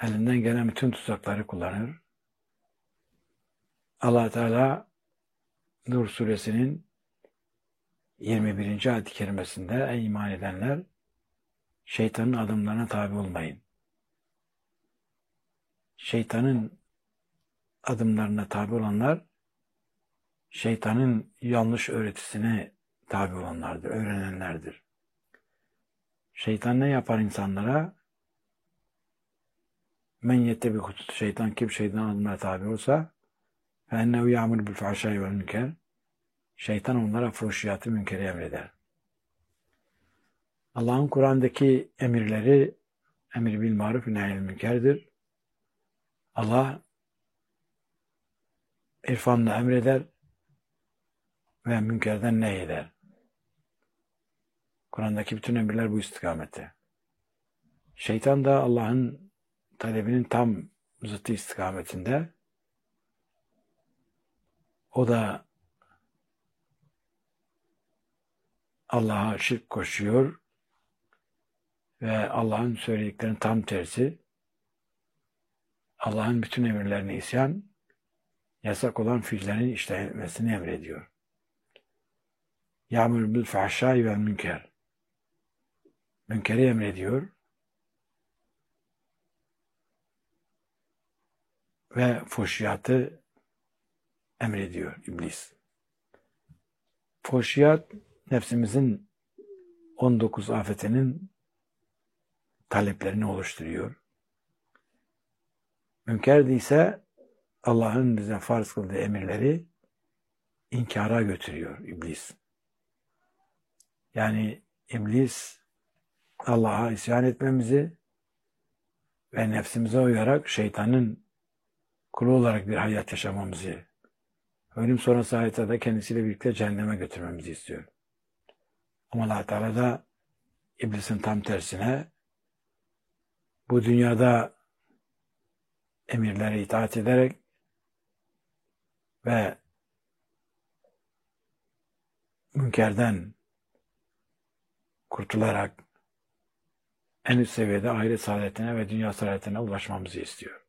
elinden gelen bütün tuzakları kullanır. Allah Teala Nur suresinin 21. ayet-i kerimesinde ey iman edenler şeytanın adımlarına tabi olmayın. Şeytanın adımlarına tabi olanlar şeytanın yanlış öğretisine tabi olanlardır, öğrenenlerdir. Şeytan ne yapar insanlara? Men yettebi hutut şeytan, kim şeytan adımlarına tabi olsa فَاَنَّهُ يَعْمُرُ بِالْفَحْشَاءِ وَالْمُنكَرِ Şeytan onlara fuhşiyatı münkeri emreder. Allah'ın Kur'an'daki emirleri emir bil maruf nehyül münkerdir. Allah irfanla emreder ve münkerden nehyeder. Kur'an'daki bütün emirler bu istikamette. Şeytan da Allah'ın talebinin tam zıttı istikametinde. O da Allah'a şirk koşuyor ve Allah'ın söylediklerinin tam tersi. Allah'ın bütün emirlerine isyan, yasak olan fiillerin işlenmesini emrediyor. Ya'muru bil fahşai vel münker. Münkeri emrediyor ve fuhşiyatı emrediyor iblis. Fuhşiyat nefsimizin 19 afetinin taleplerini oluşturuyor. Münker ise Allah'ın bize farz kıldığı emirleri inkara götürüyor iblis. Yani iblis Allah'a isyan etmemizi ve nefsimize uyarak şeytanın kulu olarak bir hayat yaşamamızı, ölüm sonrası hayatta da kendisiyle birlikte cehenneme götürmemizi istiyor. Ama Allah Teala da iblisin tam tersine bu dünyada emirlere itaat ederek ve münkerden kurtularak en üst seviyede ahiret saadetine ve dünya saadetine ulaşmamızı istiyor.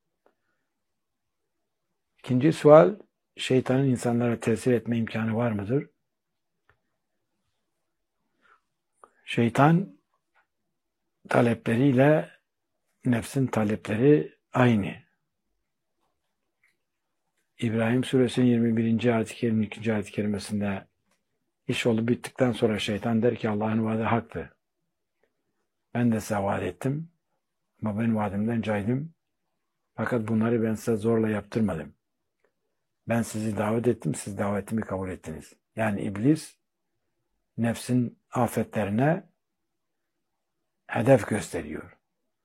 İkinci sual, şeytanın insanlara tesir etme imkanı var mıdır? Şeytan talepleriyle nefsin talepleri aynı. İbrahim Suresinin 21. ayet-i 22. ayet-i kerimesinde iş olup bittikten sonra şeytan der ki Allah'ın vaadi haktı. Ben de size vaat ettim ama ben vaadimden caydım. Fakat bunları ben size zorla yaptırmadım. Ben sizi davet ettim, siz davetimi kabul ettiniz. Yani iblis nefsin afetlerine hedef gösteriyor.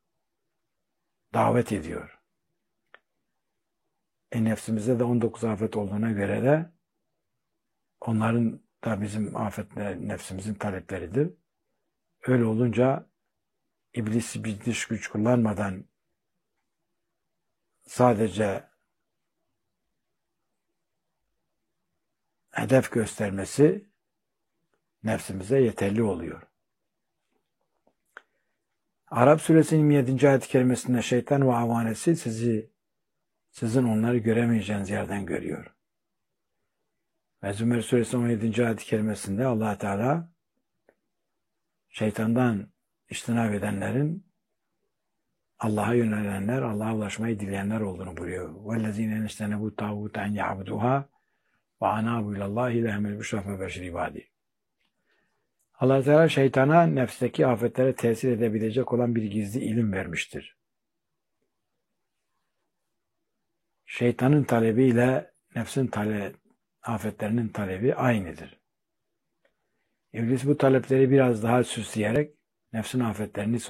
Davet ediyor. Nefsimizde de 19 afet olduğuna göre de onların da bizim afetler nefsimizin talepleridir. Öyle olunca iblis bir dış güç kullanmadan sadece hedef göstermesi nefsimize yeterli oluyor. Arap suresinin 27. ayet-i kerimesinde şeytan ve avanesi sizin onları göremeyeceğiniz yerden görüyor. Ve Zümer suresinin 17. ayet-i kerimesinde Allah Teala şeytandan içtinab edenlerin Allah'a yönelenler, Allah'a ulaşmayı dileyenler olduğunu buyuruyor. وَالَّذ۪ينَ اَنِسْتَنَبُوا تَعْبُوتَ اَنْ يَعْبُدُوهَا وَعَنَابُوا اِلَى اللّٰهِ لَهُمُ الْبُشْرَى فَبَشِّرْ عِبَادِهِ Allah Teala şeytana nefsteki afetlere tesir edebilecek olan bir gizli ilim vermiştir. Şeytanın talebiyle nefsin afetlerinin talebi aynıdır. İblis bu talepleri biraz daha süsleyerek nefsin afetlerini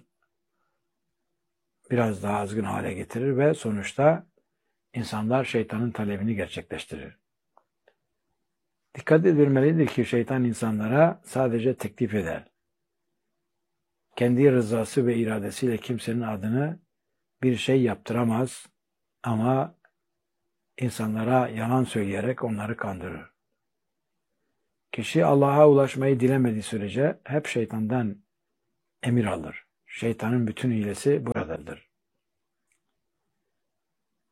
biraz daha azgın hale getirir ve sonuçta insanlar şeytanın talebini gerçekleştirir. Dikkat edilmelidir ki şeytan insanlara sadece teklif eder. Kendi rızası ve iradesiyle kimsenin adını bir şey yaptıramaz ama insanlara yalan söyleyerek onları kandırır. Kişi Allah'a ulaşmayı dilemediği sürece hep şeytandan emir alır. Şeytanın bütün hilesi buradadır.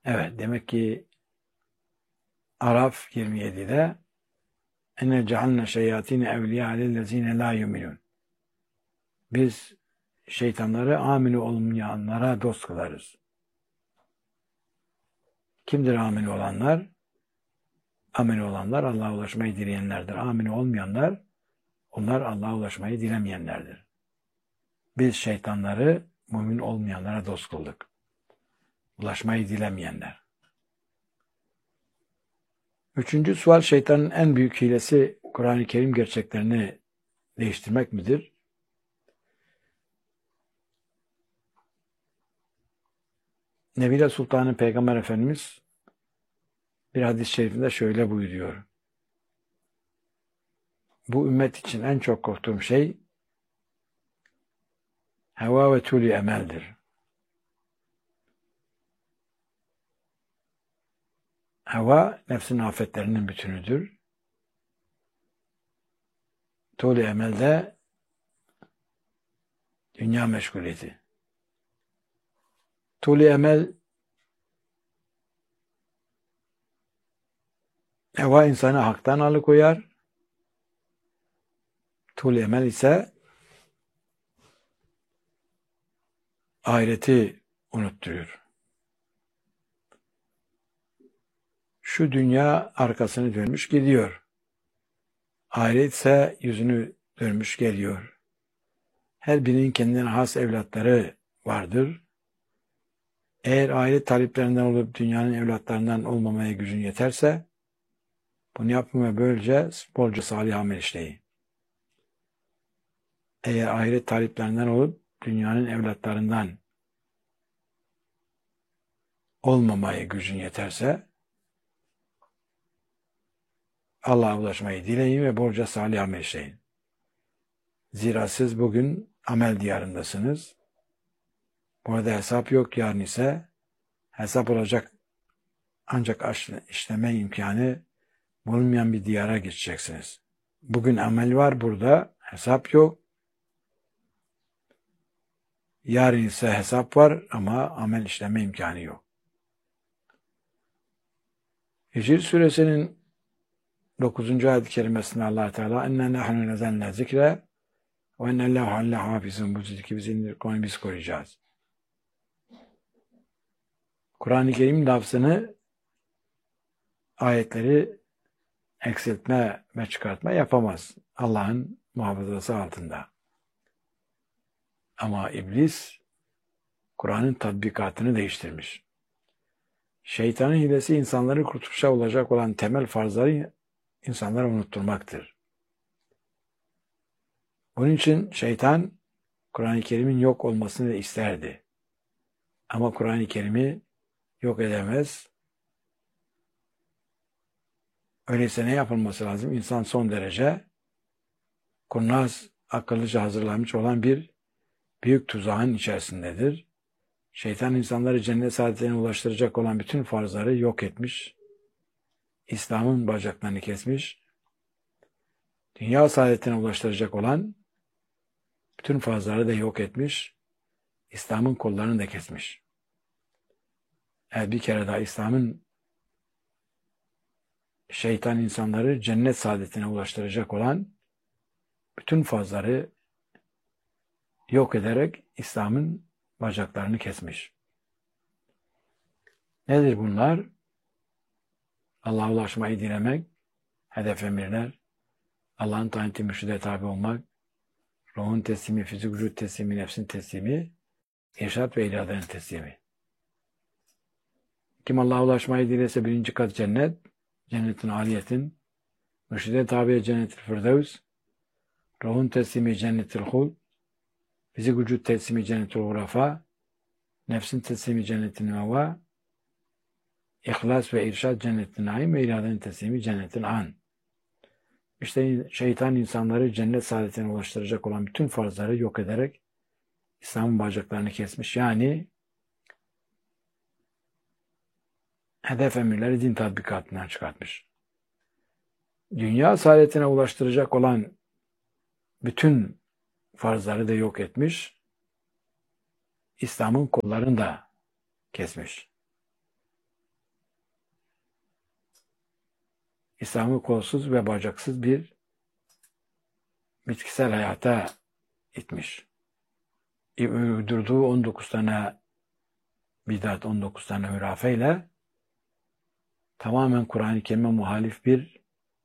Evet, demek ki Araf 27'de enne cealne şeyatine evliya lillezine la yuminun. Biz şeytanları amini olmayanlara dost kılarız. Kimdir amini olanlar? Amini olanlar Allah'a ulaşmayı dileyenlerdir. Amini olmayanlar, onlar Allah'a ulaşmayı dilemeyenlerdir. Biz şeytanları mümin olmayanlara dost kıldık. Ulaşmayı dilemeyenler. Üçüncü sual, şeytanın en büyük hilesi Kur'an-ı Kerim gerçeklerini değiştirmek midir? Nebile Sultan'ın Peygamber Efendimiz bir hadis-i şerifinde şöyle buyuruyor. Bu ümmet için en çok korktuğum şey heva ve tûl-i emeldir. Heva, nefsin afetlerinin bütünüdür. Tûl-i emel de dünya meşguliyeti. Tûl-i emel, heva insanı haktan alıkoyar. Tûl-i emel ise ahireti unutturuyor. Şu dünya arkasını dönmüş gidiyor. Ahiret ise yüzünü dönmüş geliyor. Her birinin kendine has evlatları vardır. Eğer ahiret taliplerinden olup dünyanın evlatlarından olmamaya gücün yeterse, bunu yapma ve böylece bolca salih amel işleyin. Eğer ahiret taliplerinden olup dünyanın evlatlarından olmamaya gücün yeterse, Allah'a ulaşmayı dileyin ve bolca salih amel işleyin. Zira siz bugün amel diyarındasınız. Burada hesap yok, yarın ise hesap olacak, ancak işleme imkanı bulunmayan bir diyara geçeceksiniz. Bugün amel var burada, hesap yok. Yarın ise hesap var ama amel işleme imkanı yok. Hicr suresinin 9. ayet-i kerimesinde Allah Teala "Enne nahnu nezelne zikre ve ennellahu alle hafizun." Bu zikri biz indirdik, onu biz koruyacağız. Kur'an-ı Kerim'in lafzını, ayetleri eksiltme ve çıkartma yapamaz. Allah'ın muhafazası altında. Ama iblis Kur'an'ın tatbikatını değiştirmiş. Şeytanın hilesi insanları kurtuluşa olacak olan temel farzları insanlara unutturmaktır. Bunun için şeytan Kur'an-ı Kerim'in yok olmasını isterdi. Ama Kur'an-ı Kerim'i yok edemez. Öyleyse ne yapılması lazım? İnsan son derece kurnaz, akıllıca hazırlanmış olan bir büyük tuzağın içerisindedir. Şeytan insanları cennet saadetine ulaştıracak olan bütün farzları yok etmiş. İslam'ın bacaklarını kesmiş. Dünya saadetine ulaştıracak olan bütün farzları da yok etmiş. İslam'ın kollarını da kesmiş. Eğer bir kere daha İslam'ın şeytan insanları cennet saadetine ulaştıracak olan bütün farzları yok ederek İslam'ın bacaklarını kesmiş. Nedir bunlar? Allah'a ulaşmayı dilemek, hedef emirler, Allah'ın tayin mürşide tabi olmak, ruhun teslimi, fizik vücut teslimi, nefsin teslimi, irşad ve iradenin teslimi. Kim Allah'a ulaşmayı dilese birinci kat cennet, cennetin aliyetin, mürşide tabi cennet-i firdevs, ruhun teslimi cennet-i hul, fizik vücut teslimi cennet-i gurafa, nefsin teslimi cennet-i meva, İhlas ve irşad cennetin naim ve iradenin teslimi cennetin an. İşte şeytan insanları cennet saadetine ulaştıracak olan bütün farzları yok ederek İslam'ın bacaklarını kesmiş. Yani hedef emirleri din tatbikatından çıkartmış. Dünya saadetine ulaştıracak olan bütün farzları da yok etmiş. İslam'ın kollarını da kesmiş. İslam'ı kolsuz ve bacaksız bir bitkisel hayata itmiş. Uydurduğu 19 tane bidat, 19 tane hurafeyle tamamen Kur'an-ı Kerim'e muhalif bir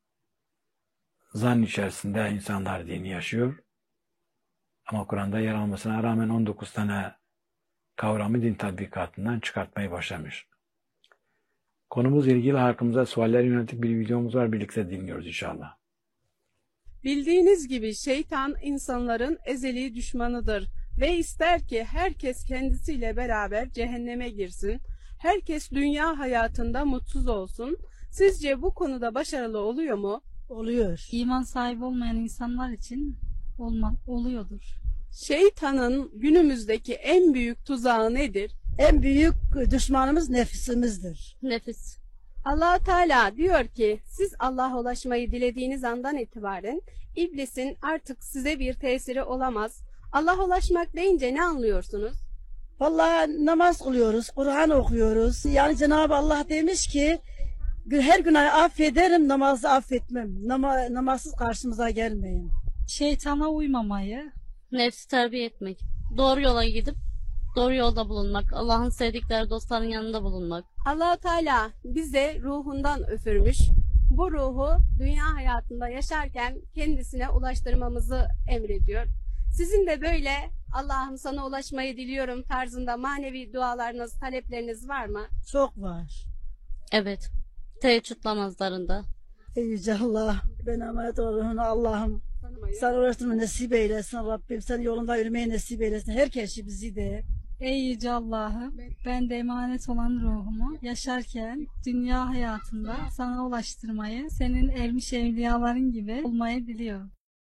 zan içerisinde insanlar dini yaşıyor. Ama Kur'an'da yer almasına rağmen 19 tane kavramı din tatbikatından çıkartmayı başlamış. Konumuz ilgili halkımıza sualler yönelik bir videomuz var. Birlikte dinliyoruz inşallah. Bildiğiniz gibi şeytan insanların ezeli düşmanıdır ve ister ki herkes kendisiyle beraber cehenneme girsin, herkes dünya hayatında mutsuz olsun. Sizce bu konuda başarılı oluyor mu? Oluyor. İman sahibi olmayan insanlar için oluyordur. Şeytanın günümüzdeki en büyük tuzağı nedir? En büyük düşmanımız nefisimizdir. Nefis. Allah Teala diyor ki siz Allah'a ulaşmayı dilediğiniz andan itibaren iblisin artık size bir tesiri olamaz. Allah'a ulaşmak deyince ne anlıyorsunuz? Vallahi namaz kılıyoruz, Kur'an okuyoruz. Yani Cenab-ı Allah demiş ki her günahı affederim, namazı affetmem. Namazsız karşımıza gelmeyin. Şeytana uymamayı, Nefsi terbiye etmek. Doğru yola gidip doğru yolda bulunmak. Allah'ın sevdikleri dostların yanında bulunmak. Allah Teala bize ruhundan üfürmüş. Bu ruhu dünya hayatında yaşarken kendisine ulaştırmamızı emrediyor. Sizin de böyle Allah'ım sana ulaşmayı diliyorum tarzında manevi dualarınız, talepleriniz var mı? Çok var. Evet. Teheccüd namazlarında. Ey Yüce Allah, ben emanet olurum Allah'ım. Sana uğraştırma nasip eylesin Rabbim. Sen yolunda yürümeyi nasip eylesin. Herkesi bizi de. ey Yüce Allah'ım, ben de emanet olan ruhumu yaşarken dünya hayatında sana ulaştırmayı, senin ermiş evliyaların gibi olmayı diliyorum.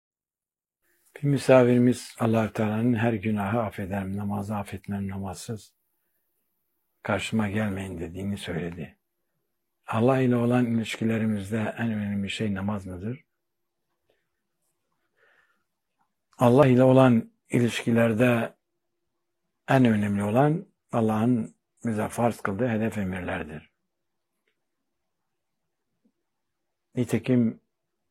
Bir misafirimiz Allah-u Teala'nın her günahı affederim, namazı affetmem, namazsız karşıma gelmeyin dediğini söyledi. Allah ile olan ilişkilerimizde en önemli şey namaz mıdır? Allah ile olan ilişkilerde en önemli olan Allah'ın bize farz kıldığı hedef emirlerdir. Nitekim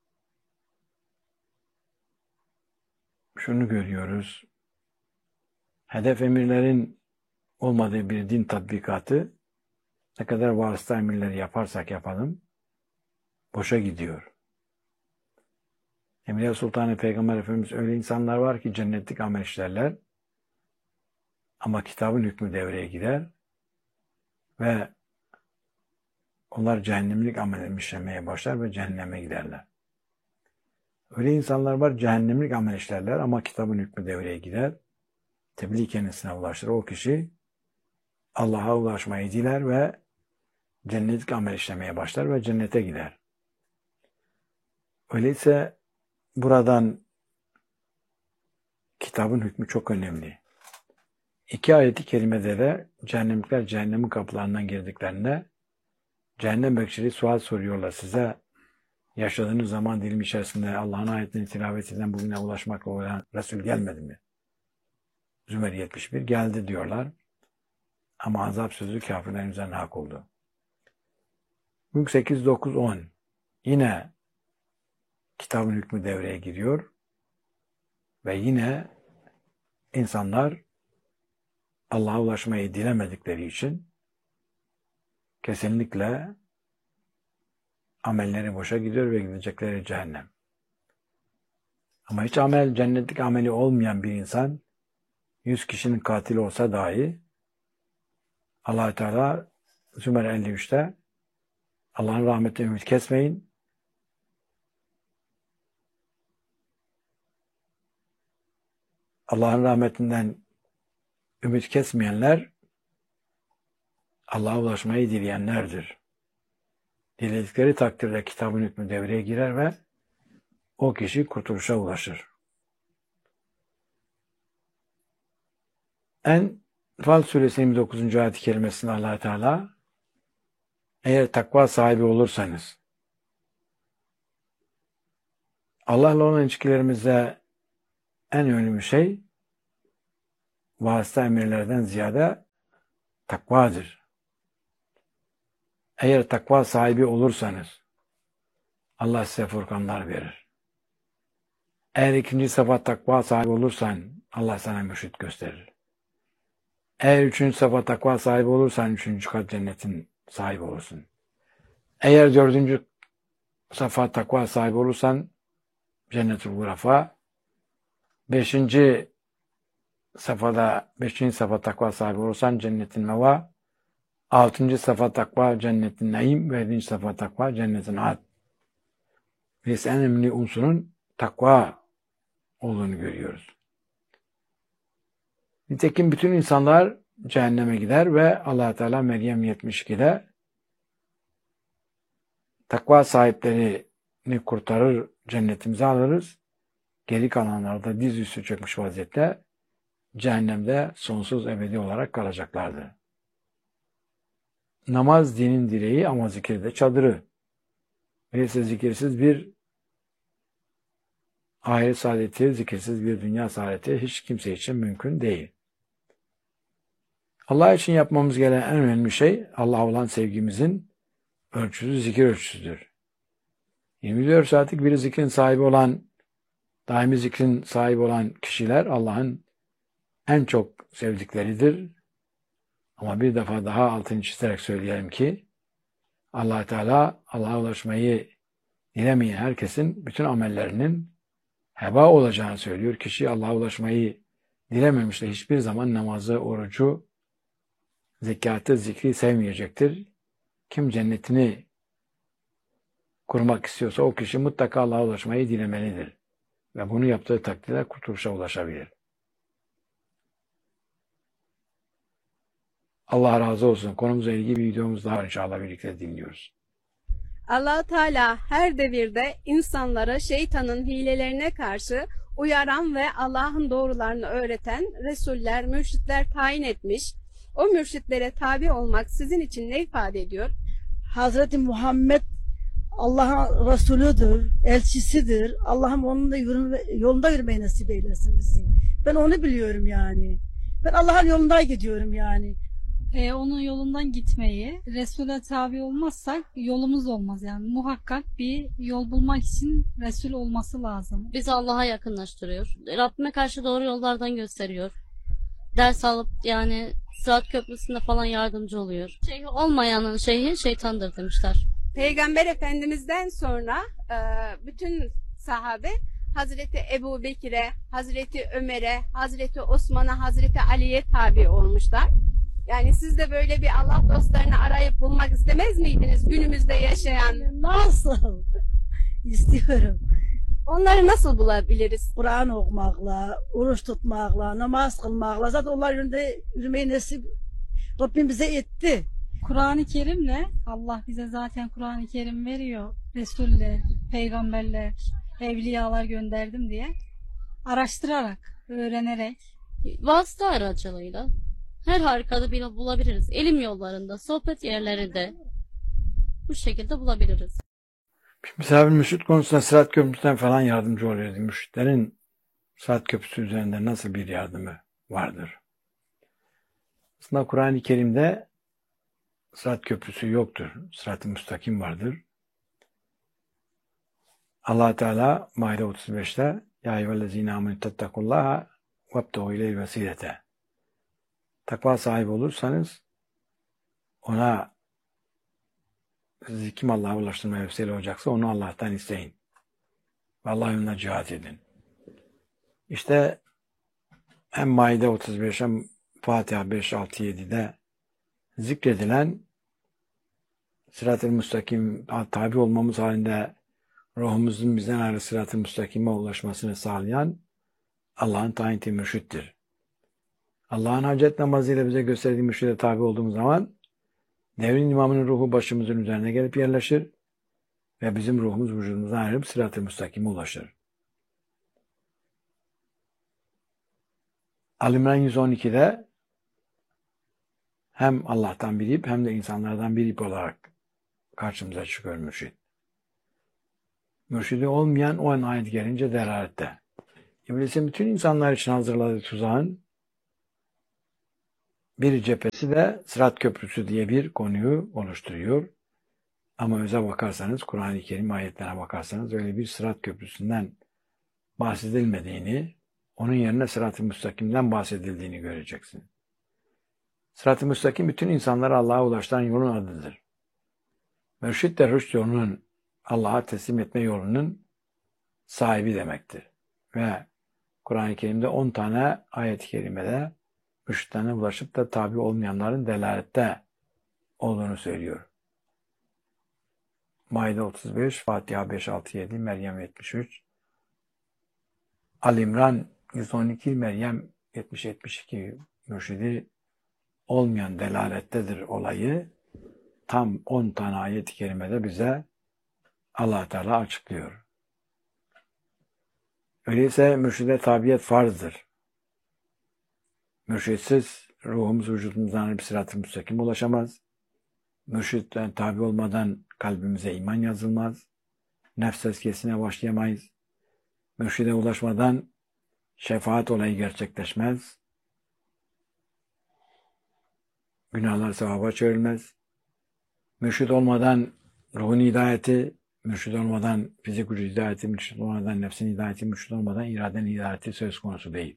şunu görüyoruz. Hedef emirlerin olmadığı bir din tatbikatı ne kadar vasıta emirleri yaparsak yapalım boşa gidiyor. Emriye Sultanı Peygamber Efendimiz öyle insanlar var ki cennetlik amel işlerler ama kitabın hükmü devreye gider ve onlar cehennemlik amel işlemeye başlar ve cehenneme giderler. Öyle insanlar var cehennemlik amel işlerler ama kitabın hükmü devreye gider. Tebliğ kendisine ulaştır. O kişi Allah'a ulaşmayı diler ve cennetlik amel işlemeye başlar ve cennete gider. Öyleyse buradan kitabın hükmü çok önemli. 2 ayet-i kerimede de cehennemlikler cehennemin kapılarından girdiklerinde cehennem bekçileri sual soruyorlar size. Yaşadığınız zaman dilimi içerisinde Allah'ın ayetlerini tilavet eden bugüne ulaşmakla olan Resul gelmedi mi? Zümer 71 geldi diyorlar. Ama azap sözü kafirlerin üzerine hak oldu. Mülk 8, 9, 10 yine kitabın hükmü devreye giriyor ve yine insanlar Allah'a ulaşmayı dilemedikleri için kesinlikle amelleri boşa gidiyor ve gidecekleri cehennem. Ama hiç cennetlik ameli olmayan bir insan 100 kişinin katili olsa dahi Allah-u Teala Zümer 53'te Allah'ın rahmetine ümit kesmeyin. Allah'ın rahmetinden ümit kesmeyenler Allah'a ulaşmayı dileyenlerdir. Diledikleri takdirde kitabın hükmü devreye girer ve o kişi kurtuluşa ulaşır. Enfal Suresi 29. ayet-i kerimesinde Allah Teala eğer takva sahibi olursanız Allah'la olan ilişkilerimizde en önemli şey vasıta emirlerden ziyade takvadır. Eğer takva sahibi olursanız Allah size furkanlar verir. Eğer ikinci sıfat takva sahibi olursan Allah sana mürşit gösterir. Eğer üçüncü sıfat takva sahibi olursan üçüncü kat cennetin sahibi olursun. Eğer dördüncü sıfat takva sahibi olursan cennetul gurafa, beşinci sıfat takva sahibi olursan cennetin meva, altıncı sıfat takva cennetin naim ve yedinci sıfat takva cennetin ad. Biz en önemli unsurun takva olduğunu görüyoruz. Nitekim bütün insanlar cehenneme gider ve Allah Teala Meryem 72'de takva sahiplerini kurtarır, cennetimize alırız. Geri kalanlar da dizüstü çökmüş vaziyette cehennemde sonsuz ebedi olarak kalacaklardır. Namaz dinin direği ama zikir de çadırı. Öyleyse zikirsiz bir ahiret saadeti, zikirsiz bir dünya saadeti hiç kimse için mümkün değil. Allah için yapmamız gereken en önemli şey Allah'a olan sevgimizin ölçüsü zikir ölçüsüdür. 24 saatlik bir zikrin sahibi olan, daimi zikrin sahibi olan kişiler Allah'ın en çok sevdikleridir. Ama bir defa daha altını çizerek söyleyelim ki Allah Teala Allah'a ulaşmayı dilemeyen herkesin bütün amellerinin heba olacağını söylüyor. Kişi Allah'a ulaşmayı dilememişse hiçbir zaman namazı, orucu, zekatı, zikri sevmeyecektir. Kim cennetini kurmak istiyorsa o kişi mutlaka Allah'a ulaşmayı dilemelidir. Ve bunu yaptığı takdirde kurtuluşa ulaşabilir. Allah razı olsun. Konumuzla ilgili bir videomuz daha inşallah birlikte dinliyoruz. Allah Teala her devirde insanları şeytanın hilelerine karşı uyaran ve Allah'ın doğrularını öğreten resuller, mürşitler tayin etmiş. O mürşitlere tabi olmak sizin için ne ifade ediyor? Hazreti Muhammed Allah'ın Resulüdür, elçisidir. Allah'ım onun da yolunda yürümeyi nasip eylesin bizi. Ben onu biliyorum yani. Ben Allah'ın yolunda gidiyorum yani. Onun yolundan gitmeyi, Resul'e tabi olmazsak yolumuz olmaz yani. Muhakkak bir yol bulmak için Resul olması lazım. Bizi Allah'a yakınlaştırıyor. Rabbime karşı doğru yollardan gösteriyor. Ders alıp yani Sırat Köprüsü'nde falan yardımcı oluyor. Şeyhi olmayanın şeyhi şeytandır demişler. Peygamber Efendimiz'den sonra bütün sahabe Hazreti Ebu Bekir'e, Hazreti Ömer'e, Hazreti Osman'a, Hazreti Ali'ye tabi olmuşlar. Yani siz de böyle bir Allah dostlarını arayıp bulmak istemez miydiniz günümüzde yaşayan? Nasıl? İstiyorum. Onları nasıl bulabiliriz? Kur'an okumakla, oruç tutmakla, namaz kılmakla. Zaten onlar yönünde yürümeyi nasip Rabbim bize etti. Kur'an-ı Kerim'le Allah bize zaten Kur'an-ı Kerim veriyor. Resuller, peygamberler, evliyalar gönderdim diye. Araştırarak, öğrenerek. Vasıta aracılığıyla her harikada bir yol bulabiliriz. İlim yollarında, sohbet yerlerinde bu şekilde bulabiliriz. Misafir mürşit konusunda Sırat Köprüsü'nden falan yardımcı oluyordu. Mürşitlerin Sırat Köprüsü üzerinde nasıl bir yardımı vardır? Aslında Kur'an-ı Kerim'de Sırat Köprüsü yoktur. Sırat-ı müstakim vardır. Allah Teala Maide 35'te Ya eyyühellezine amenü tettakullaha vebteğu ileyhi vesilete. Takva sahibi olursanız ona sizi kim Allah'a ulaştırmaya vesile olacaksa onu Allah'tan isteyin. Ve Allah yolunda cihat edin. İşte hem Maide 35 hem Fatiha 5, 6, 7'de zikredilen Sırat-ı müstakim tabi olmamız halinde ruhumuzun bizden ayrı Sırat-ı müstakime ulaşmasını sağlayan Allah'ın tayin mürşittir. Allah'ın hacet namazıyla bize gösterdiği mürşide tabi olduğumuz zaman devrin imamının ruhu başımızın üzerine gelip yerleşir ve bizim ruhumuz vücudumuzdan ayrılıp Sırat-ı müstakime ulaşır. Al-İmran 112'de hem Allah'tan bir ip hem de insanlardan bir ip olarak karşımıza çıkıyor mürşid. Mürşidi olmayan o an ayet gelince delalette. İblisin bütün insanlar için hazırladığı tuzağın bir cephesi de Sırat Köprüsü diye bir konuyu oluşturuyor. Ama öze bakarsanız, Kur'an-ı Kerim ayetlerine bakarsanız öyle bir sırat köprüsünden bahsedilmediğini, onun yerine sırat-ı müstakimden bahsedildiğini göreceksin. Sırat-ı müstakim bütün insanları Allah'a ulaştıran yolun adıdır. Mürşid de rüşd yolunun, Allah'a teslim etme yolunun sahibi demektir. Ve Kur'an-ı Kerim'de 10 tane ayet-i kerimede mürşidlerine ulaşıp da tabi olmayanların delalette olduğunu söylüyor. Maide 35, Fatiha 5, 6, 7, Meryem 73, Ali-İmran 112, Meryem 70-72 mürşidi olmayan delalettedir olayı tam 10 tane ayet-i kerimede bize Allah Teala açıklıyor. Öyleyse mürşide tabiyet farzdır. Mürşitsiz ruhumuz vücudumuzdan bir sırat-ı müstakim ulaşamaz. Mürşitten tabi olmadan kalbimize iman yazılmaz. Nefs tezkiyesine başlayamayız. Mürşide ulaşmadan şefaat olayı gerçekleşmez. Günahlar sevaba çevrilmez. Mürşid olmadan ruhun hidayeti, mürşid olmadan fizik gücü hidayeti, mürşid olmadan nefsin hidayeti, mürşid olmadan iradenin hidayeti söz konusu değil.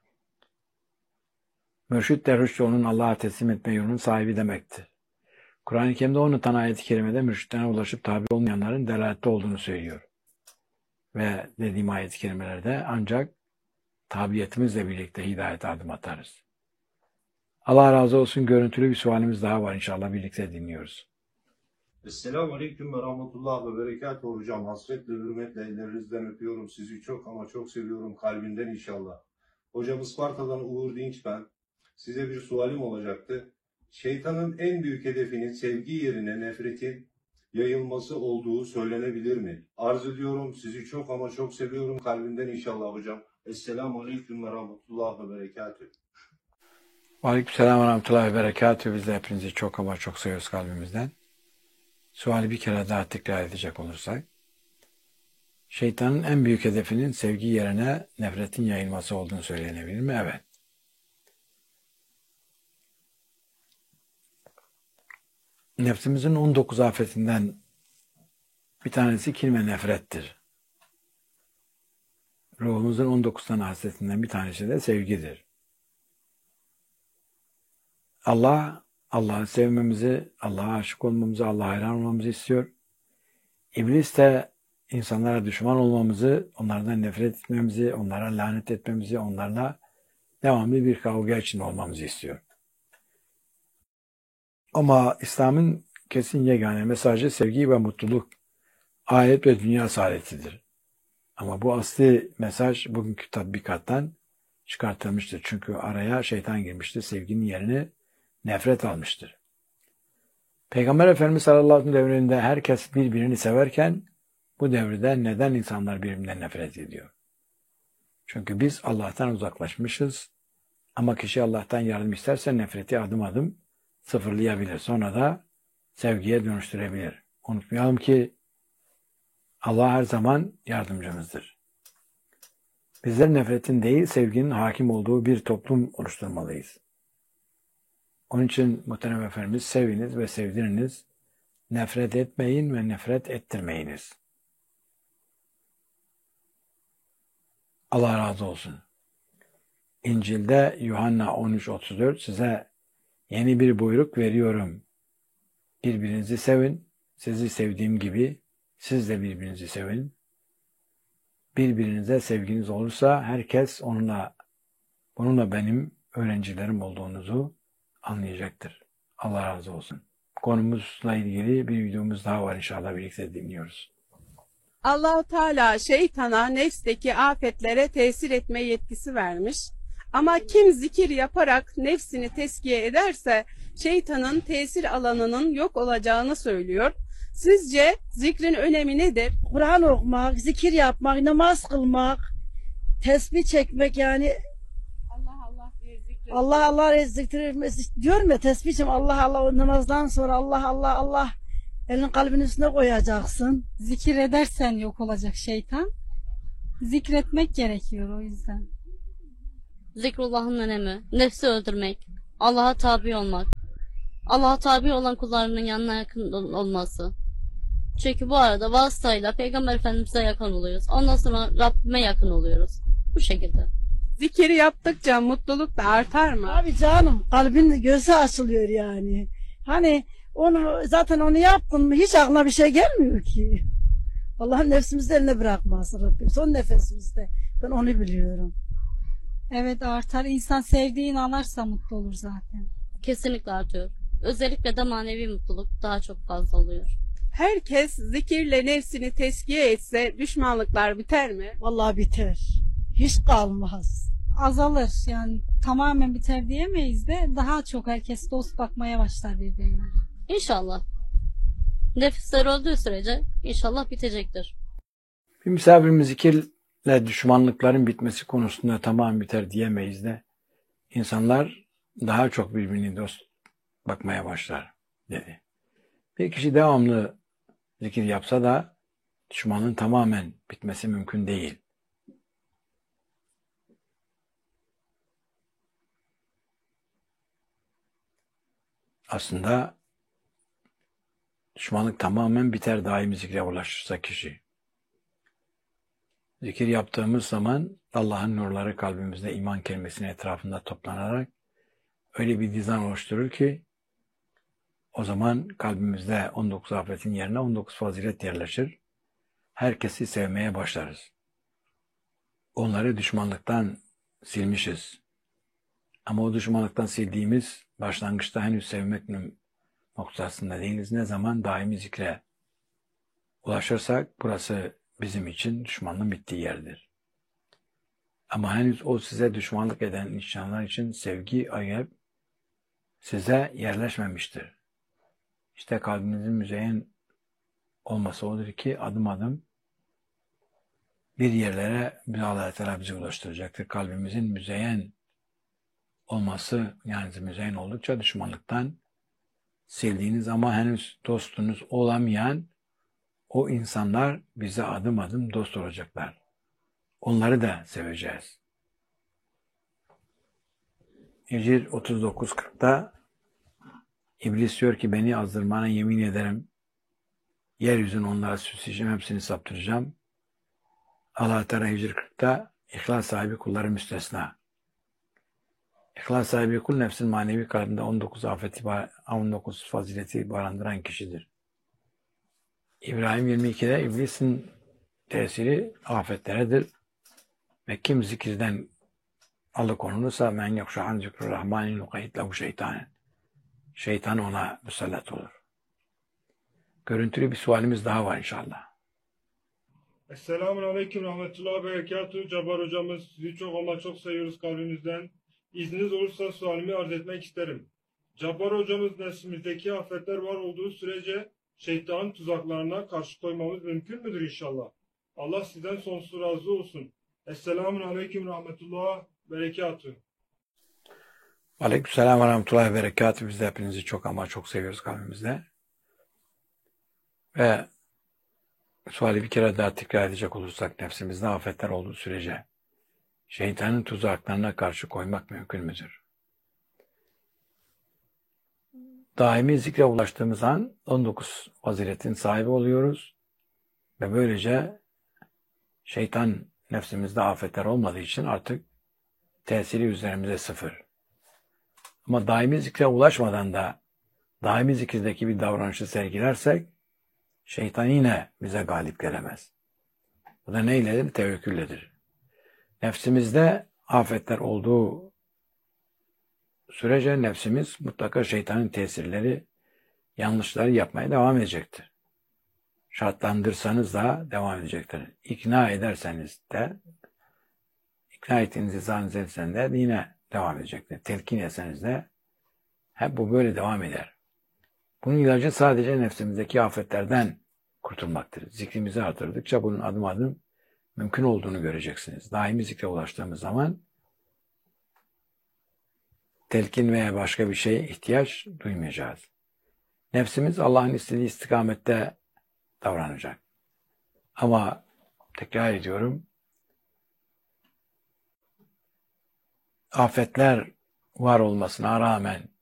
Mürşid de rüşd yolunun Allah'a teslim etme yolunun sahibi demektir. Kur'an-ı Kerim'de 10 tane ayet-i kerimede mürşidlerine ulaşıp tabi olmayanların delalette olduğunu söylüyor. Ve dediğim ayet-i kerimelerde ancak tabiyetimizle birlikte hidayete adım atarız. Allah razı olsun. Görüntülü bir sualimiz daha var inşallah. Birlikte dinliyoruz. Esselamu Aleyküm ve Rahmetullah ve Berekatuhu hocam. Hasretle, hürmetle ellerinizden öpüyorum. Sizi çok ama çok seviyorum kalbimden inşallah. Hocam Isparta'dan Uğur Dinç ben. Size bir sualim olacaktı. Şeytanın en büyük hedefinin sevgi yerine nefretin yayılması olduğu söylenebilir mi? Arz ediyorum. Sizi çok ama çok seviyorum kalbimden inşallah hocam. Esselamu Aleyküm ve Rahmetullah ve Berekatuhu. Aleykümselam ve Rahmetullahi ve Berekatuhu. Biz de hepinizi çok ama çok seviyoruz kalbimizden. Suali bir kere daha tekrar edecek olursak, şeytanın en büyük hedefinin sevgi yerine nefretin yayılması olduğunu söylenebilir mi? Evet. Nefsimizin 19 afetinden bir tanesi kin ve nefrettir. Ruhumuzun 19 tane hasretinden bir tanesi de sevgidir. Allah'ı sevmemizi, Allah'a aşık olmamızı, Allah'a hayran olmamızı istiyor. İblis de insanlara düşman olmamızı, onlardan nefret etmemizi, onlara lanet etmemizi, onlarla devamlı bir kavga içinde olmamızı istiyor. Ama İslam'ın kesin yegane mesajı sevgi ve mutluluk, ahiret ve dünya saadetidir. Ama bu asli mesaj bugünkü tatbikattan çıkartılmıştır. Çünkü araya şeytan girmiştir, sevginin yerini nefret almıştır. Peygamber Efendimiz sallallahu aleyhi ve sellem devrinde herkes birbirini severken bu devirde neden insanlar birbirinden nefret ediyor? Çünkü biz Allah'tan uzaklaşmışız ama kişi Allah'tan yardım isterse nefreti adım adım sıfırlayabilir. Sonra da sevgiye dönüştürebilir. Unutmayalım ki Allah her zaman yardımcımızdır. Bizler nefretin değil sevginin hakim olduğu bir toplum oluşturmalıyız. Onun için muhterem Efendimiz seviniz ve sevdiriniz, nefret etmeyin ve nefret ettirmeyiniz. Allah razı olsun. İncil'de Yuhanna 13:34 size yeni bir buyruk veriyorum. Birbirinizi sevin, sizi sevdiğim gibi siz de birbirinizi sevin. Birbirinize sevginiz olursa herkes bununla benim öğrencilerim olduğunuzu anlayacaktır. Allah razı olsun. Konumuzla ilgili bir videomuz daha var inşallah birlikte dinliyoruz. Allah-u Teala şeytana nefsteki afetlere tesir etme yetkisi vermiş. Ama kim zikir yaparak nefsini teskiye ederse şeytanın tesir alanının yok olacağını söylüyor. Sizce zikrin önemi nedir? Kur'an okumak, zikir yapmak, namaz kılmak, tesbih çekmek yani Allah Allah diye zikretmek. Allah Allah zikretmesi diyorum ya tesbihim Allah Allah o namazdan sonra Allah Allah Allah elini kalbinin üstüne koyacaksın. Zikir edersen yok olacak şeytan. Zikretmek gerekiyor o yüzden. Zikrullah'ın önemi, nefsi öldürmek, Allah'a tabi olmak, Allah'a tabi olan kullarının yanına yakın olması, Çünkü bu arada vasıtayla Peygamber Efendimiz'e yakın oluyoruz. Ondan sonra Rabbime yakın oluyoruz. Bu şekilde. Zikir yaptıkça mutluluk da artar mı? Abi canım kalbin gözü açılıyor yani. Hani zaten onu yaptın mı hiç aklına bir şey gelmiyor ki. Allah'ın nefsimizi eline bırakmasın Rabbim. Son nefesimizde. Ben onu biliyorum. Evet artar. İnsan sevdiğini anarsa mutlu olur zaten. Kesinlikle artıyor. Özellikle de manevi mutluluk daha çok fazla oluyor. Herkes zikirle nefsini teskiye etse düşmanlıklar biter mi? Vallahi biter. Hiç kalmaz. Azalır. Yani tamamen biter diyemeyiz de daha çok herkes dost bakmaya başlar birbirine. İnşallah. Nefisler öldüğü sürece inşallah bitecektir. Bir misafirimiz zikirle düşmanlıkların bitmesi konusunda tamam biter diyemeyiz de insanlar daha çok birbirini dost bakmaya başlar dedi. Bir kişi devamlı zikir yapsa da düşmanın tamamen bitmesi mümkün değil. Aslında düşmanlık tamamen biter daimi zikre ulaşırsa kişi. Zikir yaptığımız zaman Allah'ın nurları kalbimizde iman kelimesinin etrafında toplanarak öyle bir dizan oluşturur ki o zaman kalbimizde 19 afetin yerine 19 fazilet yerleşir. Herkesi sevmeye başlarız. Onları düşmanlıktan silmişiz. Ama o düşmanlıktan sildiğimiz başlangıçta henüz sevmek noktasında değiliz. Ne zaman daimi zikre ulaşırsak burası bizim için düşmanlığın bittiği yerdir. Ama henüz o size düşmanlık eden insanlar için sevgi ayıp size yerleşmemiştir. İşte kalbinizin müzeyyen olması odur ki adım adım bir yerlere Allah Teala bizi ulaştıracaktır. Kalbimizin müzeyyen olması yani müzeyyen oldukça düşmanlıktan sildiğiniz ama henüz dostunuz olamayan o insanlar bize adım adım dost olacaklar. Onları da seveceğiz. Hicr 39:40'da İblis diyor ki beni azdırmana yemin ederim. Yeryüzünü onlara süsleyeceğim, hepsini saptıracağım. Allah Teala Hicr 40'ta ihlas sahibi kulları müstesna. İhlas sahibi kul nefsin manevi kalbinde 19 afeti, 19 fazileti barındıran kişidir. İbrahim 22'de iblisin tesiri afetleredir. Ve kim zikirden alıkonulursa men yokşahan zikrü rahmanin nukayit lahu şeytanen. Şeytan ona musallat olur. Görüntülü bir sualimiz daha var inşallah. Esselamun Aleyküm Rahmetullahi Berekatuhu. Cabbar hocamız sizi çok ama çok seviyoruz kalbimizden. İzniniz olursa sualimi arz etmek isterim. Cabbar hocamız neslimizdeki afetler var olduğu sürece şeytanın tuzaklarına karşı koymamız mümkün müdür inşallah? Allah sizden sonsuz razı olsun. Esselamun Aleyküm Rahmetullahi Berekatuhu. Aleykümselam ve rahmetullahi ve berekatuhu. Biz de hepinizi çok ama çok seviyoruz kalbimizde. Ve suali bir kere daha tekrar edecek olursak nefsimizde afetler olduğu sürece şeytanın tuzaklarına karşı koymak mümkün müdür? Daimi zikre ulaştığımız an 19 faziletin sahibi oluyoruz ve böylece şeytan nefsimizde afetler olmadığı için artık tesiri üzerimize sıfır. Ama daimi zikre ulaşmadan da daimi zikirdeki bir davranışı sergilersek şeytan yine bize galip gelemez. Bu da neyledir? Tevekkülledir. Nefsimizde afetler olduğu sürece nefsimiz mutlaka şeytanın tesirleri, yanlışları yapmaya devam edecektir. Şartlandırsanız da devam edecektir. İkna ederseniz de, ikna ettiğinizi zannederseniz de yine devam edecektir. Telkin etseniz de hep bu böyle devam eder. Bunun ilacı sadece nefsimizdeki afetlerden kurtulmaktır. Zikrimizi artırdıkça bunun adım adım mümkün olduğunu göreceksiniz. Daimi zikre ulaştığımız zaman telkin veya başka bir şeye ihtiyaç duymayacağız. Nefsimiz Allah'ın istediği istikamette davranacak. Ama tekrar ediyorum, afetler var olmasına rağmen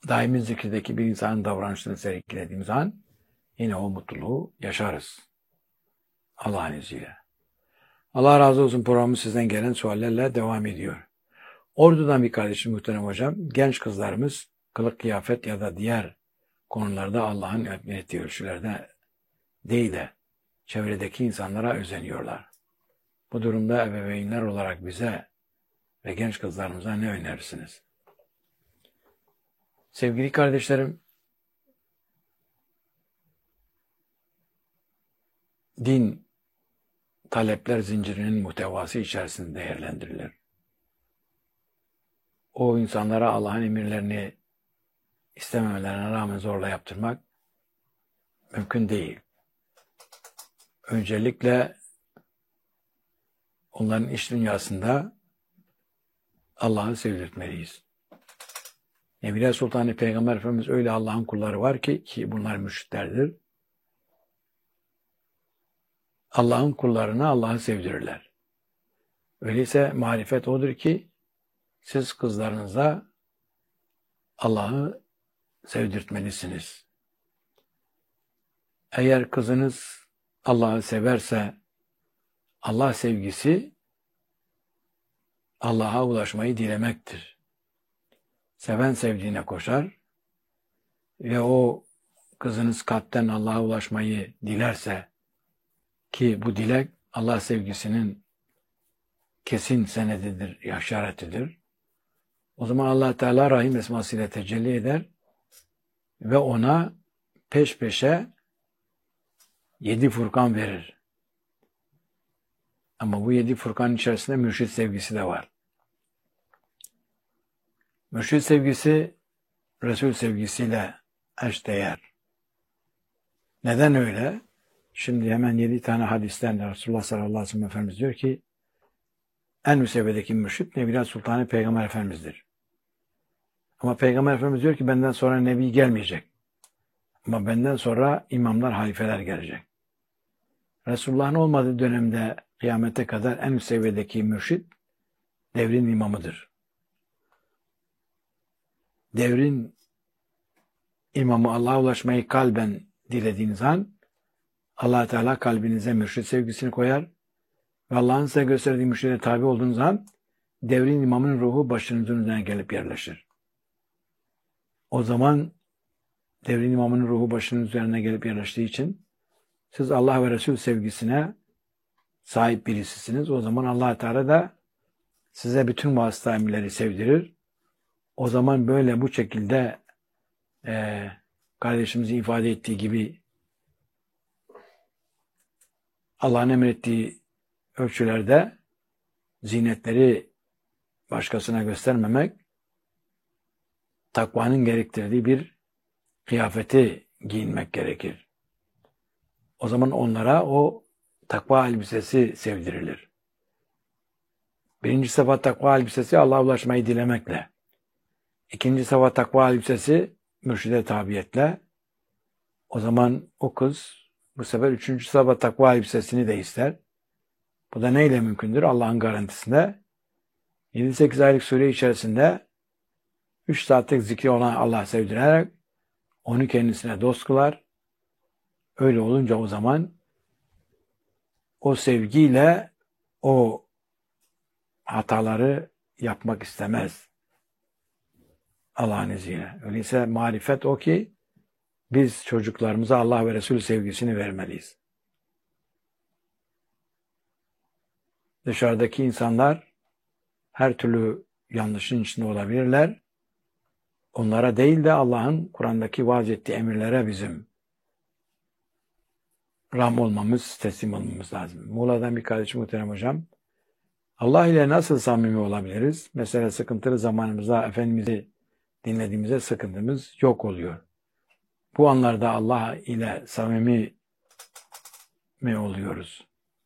daimi zikirdeki bir insanın davranışını sergilediğimiz an yine o mutluluğu yaşarız. Allah'ın izniyle. Allah razı olsun, programı sizden gelen suallerle devam ediyor. Ordu'dan bir kardeşim muhterem hocam, genç kızlarımız kılık kıyafet ya da diğer konularda Allah'ın ettiği ölçülerde değil de çevredeki insanlara özeniyorlar. Bu durumda ebeveynler olarak bize ve genç kızlarımıza ne önerirsiniz? Sevgili kardeşlerim, din talepler zincirinin muhtevası içerisinde değerlendirilir. O insanlara Allah'ın emirlerini istememelerine rağmen zorla yaptırmak mümkün değil. Öncelikle onların iç dünyasında Allah'ı sevdirtmeliyiz. Evliya Sultanı Peygamber Efendimiz öyle Allah'ın kulları var ki bunlar mürşitlerdir. Allah'ın kullarına Allah'ı sevdirirler. Öyleyse marifet odur ki siz kızlarınıza Allah'ı sevdirtmelisiniz. Eğer kızınız Allah'ı severse Allah sevgisi Allah'a ulaşmayı dilemektir. Seven sevdiğine koşar ve o kızınız kalpten Allah'a ulaşmayı dilerse, ki bu dilek Allah sevgisinin kesin senedidir, işaretidir. O zaman Allah Teala Rahim esmasıyla tecelli eder ve ona peş peşe 7 Furkan verir. Ama bu 7 Furkan içerisinde mürşid sevgisi de var. Mürşid sevgisi Resul sevgisiyle eşdeğer. Neden öyle? Şimdi hemen 7 tane hadisten Resulullah sallallahu aleyhi ve sellem Efendimiz diyor ki en müsebbedeki mürşid Nebiler Sultanı Peygamber Efendimiz'dir. Ama Peygamber Efendimiz diyor ki benden sonra Nebi gelmeyecek. Ama benden sonra imamlar, halifeler gelecek. Resulullah'ın olmadığı dönemde kıyamete kadar en üst seviyedeki mürşid devrin imamıdır. Devrin imamı Allah'a ulaşmayı kalben dilediğiniz an Allah Teala kalbinize mürşid sevgisini koyar ve Allah'ın size gösterdiği mürşide tabi olduğunuz an devrin imamının ruhu başınızın üzerine gelip yerleşir. O zaman devrin imamının ruhu başının üzerine gelip yerleştiği için siz Allah ve Resul sevgisine sahip birisisiniz. O zaman Allah Teala da size bütün vasıta emirleri sevdirir. O zaman böyle bu şekilde kardeşimizin ifade ettiği gibi Allah'ın emrettiği ölçülerde zinetleri başkasına göstermemek, takvanın gerektirdiği bir kıyafeti giyinmek gerekir. O zaman onlara o takva elbisesi sevdirilir. Birinci sıfat takva elbisesi Allah'a ulaşmayı dilemekle. İkinci sıfat takva elbisesi mürşide tabiyetle. O zaman o kız bu sefer üçüncü sıfat takva elbisesini de ister. Bu da neyle mümkündür? Allah'ın garantisinde 7-8 aylık süre içerisinde 3 saatlik zikri olan Allah'ı sevdirerek onu kendisine dost kılar. Öyle olunca o zaman o sevgiyle o hataları yapmak istemez. Allah'ın izniyle. Öyleyse marifet o ki biz çocuklarımıza Allah ve Resul sevgisini vermeliyiz. Dışarıdaki insanlar her türlü yanlışın içinde olabilirler. Onlara değil de Allah'ın Kur'an'daki vaaz ettiği emirlere bizim ram olmamız, teslim olmamız lazım. Muğla'dan bir kardeşim muhterem hocam. Allah ile nasıl samimi olabiliriz? Mesela sıkıntılı zamanımızda Efendimiz'i dinlediğimizde sıkıntımız yok oluyor. Bu anlarda Allah ile samimi mi oluyoruz?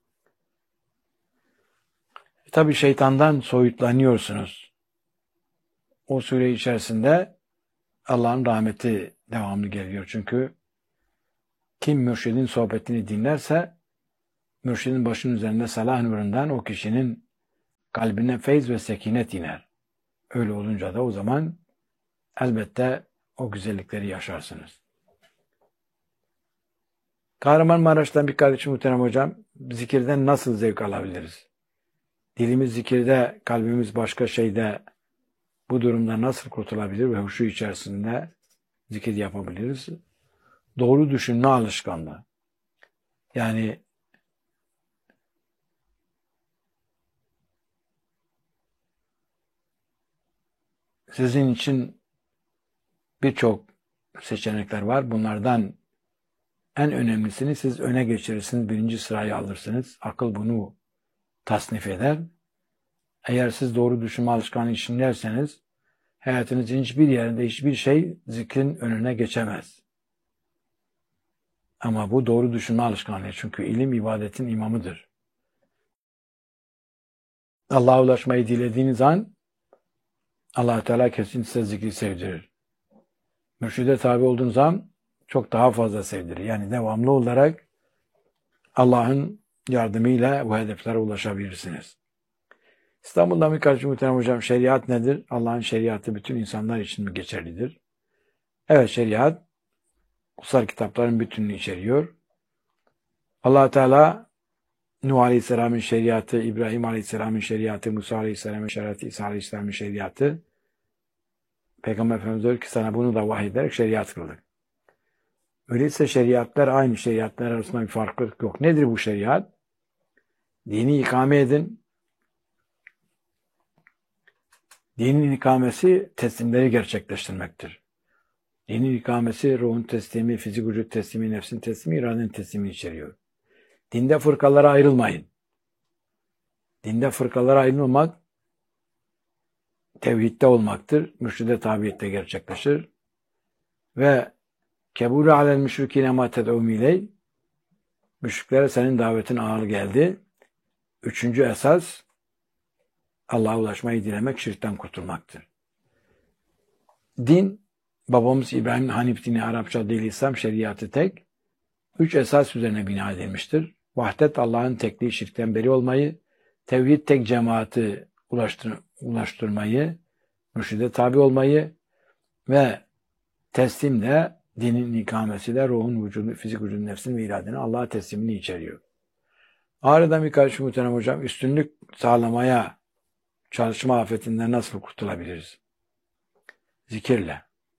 Tabii şeytandan soyutlanıyorsunuz. O süre içerisinde Allah'ın rahmeti devamlı geliyor. Çünkü kim mürşidin sohbetini dinlerse mürşidin başının üzerinde salah nurundan o kişinin kalbine feyz ve sekinet iner. Öyle olunca da o zaman elbette o güzellikleri yaşarsınız. Kahramanmaraş'tan bir kardeşim muhterem hocam, zikirden nasıl zevk alabiliriz? Dilimiz zikirde, kalbimiz başka şeyde, bu durumda nasıl kurtulabilir ve huşu içerisinde zikir yapabiliriz? Doğru düşünme alışkanlığı. Yani sizin için birçok seçenekler var. Bunlardan en önemlisini siz öne geçirirsiniz, birinci sırayı alırsınız. Akıl bunu tasnif eder. Eğer siz doğru düşünme alışkanlığı içindeyseniz, hayatınızın hiçbir yerinde hiçbir şey zikrin önüne geçemez. Ama bu doğru düşünme alışkanlığı. Çünkü ilim ibadetin imamıdır. Allah'a ulaşmayı dilediğiniz an Allah Teala kesin size zikri sevdirir. Mürşide tabi olduğunuz zaman çok daha fazla sevdirir. Yani devamlı olarak Allah'ın yardımıyla bu hedeflere ulaşabilirsiniz. İstanbul'dan bir kardeşim muhterem hocam, şeriat nedir? Allah'ın şeriatı bütün insanlar için mi geçerlidir? Evet, şeriat kutsal kitapların bütününü içeriyor. Allah Teala Nuh Aleyhisselam'ın şeriatı, İbrahim Aleyhisselam'ın şeriatı, Musa Aleyhisselam'ın şeriatı, İsa Aleyhisselam'ın şeriatı. Peygamber Efendimiz diyor ki sana bunu da vahyederek şeriat kıldık. Öyleyse şeriatlar aynı, şeriatlar arasında bir farklılık yok. Nedir bu şeriat? Dini ikame edin. Dinin ikamesi teslimleri gerçekleştirmektir. Dinin ikamesi ruhun teslimi, fizik vücut teslimi, nefsin teslimi, iradenin teslimini içeriyor. Dinde fırkalara ayrılmayın. Dinde fırkalara ayrılmamak tevhidde olmaktır. Mürşide tabiyette gerçekleşir. Ve kebûlü alel müşrikîne mâ ted'ûm iley, müşriklere senin davetin ağır geldi. Üçüncü esas Allah'a ulaşmayı dilemek, şirkten kurtulmaktır. Din, babamız İbrahim'in Hanif dini, Arapça dil İslam şeriatı tek, üç esas üzerine bina edilmiştir. Vahdet, Allah'ın tekliği, şirkten beri olmayı, tevhid, tek cemaati ulaştırmayı, mürşide tabi olmayı ve teslim de dinin ikamesiyle ruhun, vücudu, fizik vücudun, nefsin ve iradenin Allah'a teslimini içeriyor. Ağrı'dan bir kardeşim muhterem hocam, üstünlük sağlamaya çalışma afetinden nasıl kurtulabiliriz? Zikirle.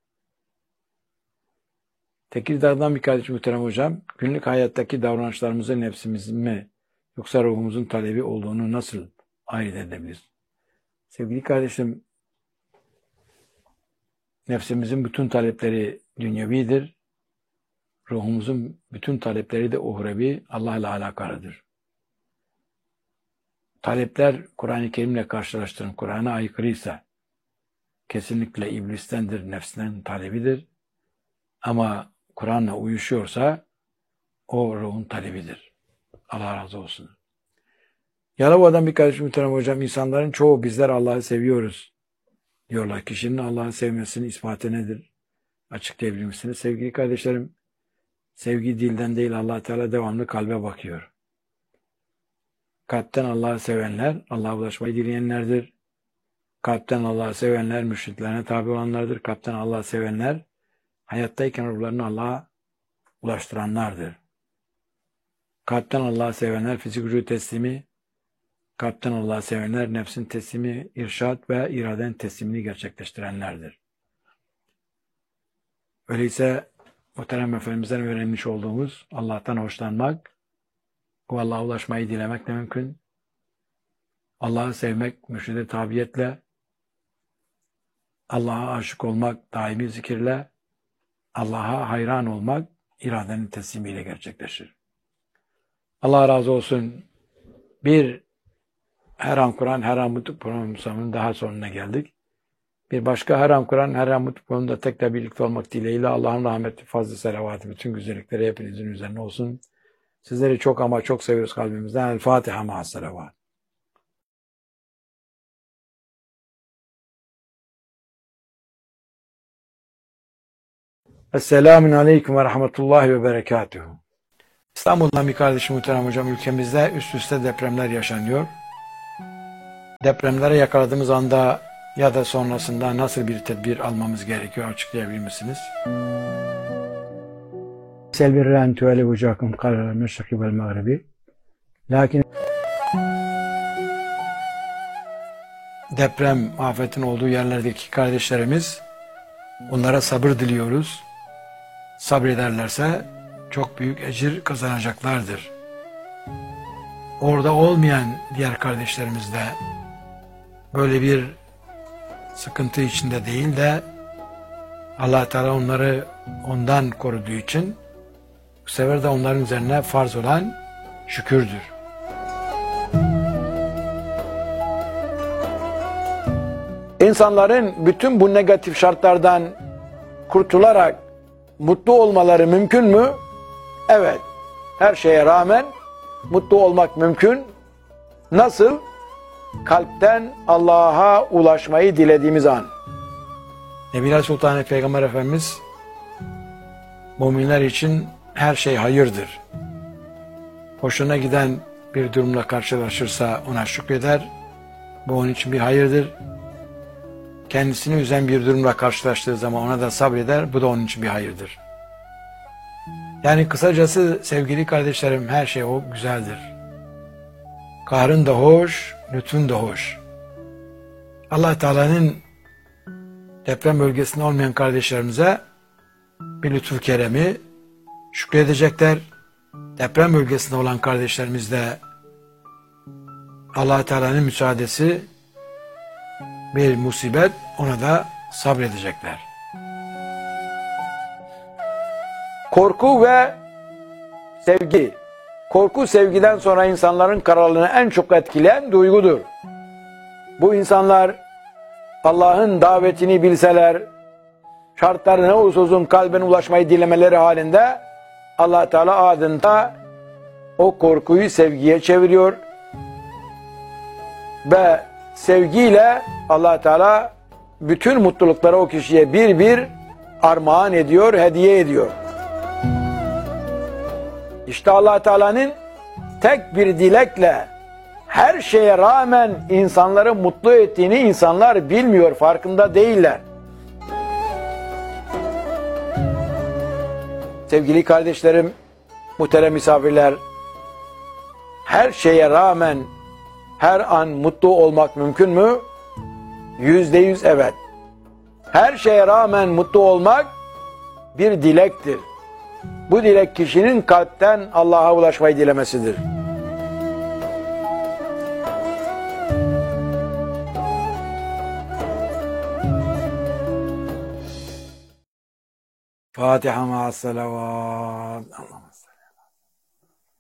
Tekirdağ'dan bir kardeşim muhterem hocam, günlük hayattaki davranışlarımızın nefsimizin mi yoksa ruhumuzun talebi olduğunu nasıl ayırt edebiliriz? Sevgili kardeşim, nefsimizin bütün talepleri dünyevidir. Ruhumuzun bütün talepleri de uhrevi, Allah ile alakalıdır. Talepler Kur'an-ı Kerim'le karşılaştırın, Kur'an'a aykırıysa kesinlikle iblistendir, nefsinden talebidir. Ama Kur'an'la uyuşuyorsa o ruhun talebidir. Allah razı olsun. Yalova'dan bir kardeşim muhterem hocam, insanların çoğu bizler Allah'ı seviyoruz diyorlar. Kişinin Allah'ı sevmesinin ispatı nedir? Açıklayabilir misiniz? Sevgili kardeşlerim, sevgi dilden değil, Allah Teala devamlı kalbe bakıyor. Kalpten Allah'ı sevenler, Allah'a ulaşmayı dileyenlerdir. Kalpten Allah'ı sevenler, mürşitlerine tabi olanlardır. Kalpten Allah'ı sevenler, hayattayken ruhlarını Allah'a ulaştıranlardır. Kalpten Allah'ı sevenler, fizik vücut teslimi, kalpten Allah'ı sevenler, nefsin teslimi, irşad ve iradenin teslimini gerçekleştirenlerdir. Öyleyse muhterem Efendimiz'den öğrenmiş olduğumuz Allah'tan hoşlanmak, o Allah'a ulaşmayı dilemek de mümkün. Allah'ı sevmek mürşide tabiyetle, Allah'a aşık olmak daimi zikirle, Allah'a hayran olmak iradenin teslimiyle gerçekleşir. Allah razı olsun. Her an Kur'an, her an mutlu programımızın daha sonuna geldik. Bir başka her an Kur'an, her an mutlu programında tekrar birlikte olmak dileğiyle Allah'ın rahmeti, fazla selavatı, bütün güzellikleri hepinizin üzerine olsun. Sizleri çok ama çok seviyoruz kalbimizden. El Fatiha ma'as selavat. Esselamun Aleyküm ve Rahmetullahi ve Berekatuhu. İstanbul'dan bir kardeşim muhterem hocam, ülkemizde üst üste depremler yaşanıyor. Depremlere yakaladığımız anda ya da sonrasında nasıl bir tedbir almamız gerekiyor açıklayabilir misiniz? Selbirre en tüveli vucakum kalel meşriki vel mağribi. Lakin deprem afetin olduğu yerlerdeki kardeşlerimiz, onlara sabır diliyoruz. Sabrederlerse çok büyük ecir kazanacaklardır. Orada olmayan diğer kardeşlerimiz de böyle bir sıkıntı içinde değil de Allah Teala onları ondan koruduğu için bu sefer de onların üzerine farz olan şükürdür. İnsanların bütün bu negatif şartlardan kurtularak mutlu olmaları mümkün mü? Evet. Her şeye rağmen mutlu olmak mümkün. Nasıl? Kalpten Allah'a ulaşmayı dilediğimiz an. Nebiler Sultan Peygamber Efendimiz müminler için her şey hayırdır. Hoşuna giden bir durumla karşılaşırsa ona şükreder. Bu onun için bir hayırdır. Kendisini üzen bir durumla karşılaştığı zaman ona da sabreder. Bu da onun için bir hayırdır. Yani kısacası sevgili kardeşlerim, her şey o güzeldir. Kahrın da hoş, lütfun da hoş. Allah Teala'nın deprem bölgesinde olmayan kardeşlerimize bir lütfu keremi şükredecekler. Deprem bölgesinde olan kardeşlerimiz de Allah Teala'nın müsaadesi bir musibet, ona da sabredecekler. Korku ve sevgi. Korku sevgiden sonra insanların kararlılığını en çok etkileyen duygudur. Bu insanlar Allah'ın davetini bilseler, şartları ne olursa olsun kalbine ulaşmayı dilemeleri halinde Allah Teala adında o korkuyu sevgiye çeviriyor ve sevgiyle Allah Teala bütün mutlulukları o kişiye bir bir armağan ediyor, hediye ediyor. İşte Allah Teala'nın tek bir dilekle her şeye rağmen insanları mutlu ettiğini insanlar bilmiyor, farkında değiller. Sevgili kardeşlerim, muhterem misafirler, her şeye rağmen her an mutlu olmak mümkün mü? %100 evet. Her şeye rağmen mutlu olmak bir dilektir. Bu dilek kişinin kalpten Allah'a ulaşmayı dilemesidir. Fatiha ma'as salavat.